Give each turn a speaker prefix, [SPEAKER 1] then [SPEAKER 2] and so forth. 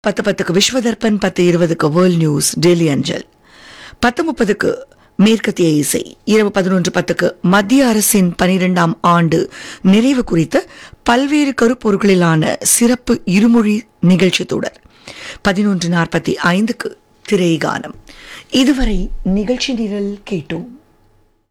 [SPEAKER 1] 10:10க்கு Vishwa Darpan, 10:20க்கு world news daily அஞ்சல், 10:30க்கு மேற்கத்திய இசை, இரவு 11:10க்கு மத்திய அரசின் 12ஆம் ஆண்டு நிறைவு குறித்த பல்வேறு கருப்பொருட்களிலான சிறப்பு இருமொழி நிகழ்ச்சி தொடர், 11:45க்கு திரைகானம். இதுவரை நிகழ்ச்சி நிரல் கேட்டோம்.